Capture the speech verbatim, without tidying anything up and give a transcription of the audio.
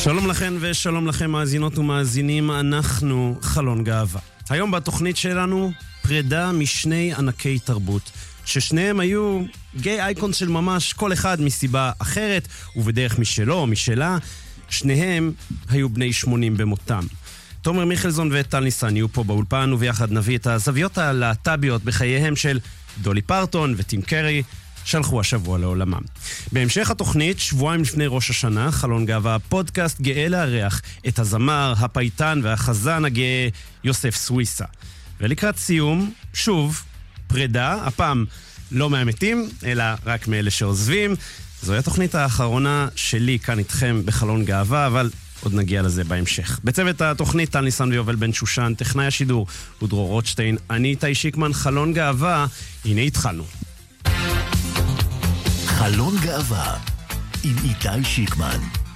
שלום לכם ושלום לכם מאזינות ומאזינים, אנחנו חלון גאווה. היום בתוכנית שלנו פרידה משני ענקי תרבות, ששניהם היו גיי אייקון של ממש, כל אחד מסיבה אחרת ובדרך משלו או משלה. שניהם היו בני שמונים במותם. תומר מיכלזון וטל ניסן יהיו פה באולפן, וביחד נביא את הזוויות הלהט"ביות בחייהם של דולי פרטון וטים קרי, שלחו השבוע לעולמם. בהמשך התוכנית, שבועיים לפני ראש השנה, חלון גאווה, פודקאסט גאה לארח את הזמר, הפייטן והחזן הגאה יוסף סוויסה. ולקראת סיום, שוב, פרידה, הפעם לא מהמתים, אלא רק מאלה שעוזבים. זוהי התוכנית האחרונה שלי כאן איתכם בחלון גאווה, אבל עוד נגיע לזה בהמשך. בצוות התוכנית טל ניסן ויובל בן שושן, טכנאי השידור ודרור רוטשטיין, אני איתי שיקמן, חלון גאווה, הנה התחלנו. חלון גאווה עם איתי שיקמן.